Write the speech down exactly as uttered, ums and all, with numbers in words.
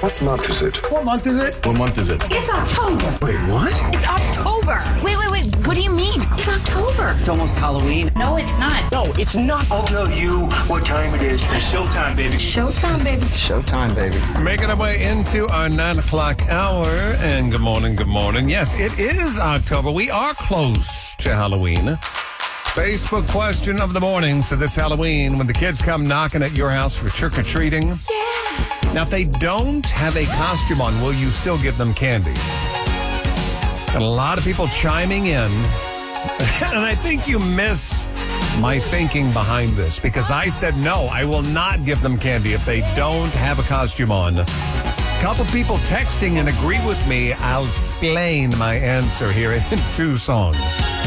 What month is it? What month is it? What month is it? It's October. Wait, what? It's October. Wait, wait, wait. What do you mean? It's October. It's almost Halloween. No, it's not. No, it's not. I'll tell you what time it is. It's showtime, baby. Showtime, baby. Showtime, baby. Making our way into our nine o'clock hour. And good morning, good morning. Yes, it is October. We are close to Halloween. Facebook question of the morning. So this Halloween, when the kids come knocking at your house for trick-or-treating. Yeah. Now, if they don't have a costume on, will you still give them candy? And a lot of people chiming in. And I think you missed my thinking behind this, because I said, no, I will not give them candy if they don't have a costume on. A couple people texting and agree with me. I'll explain my answer here in two songs.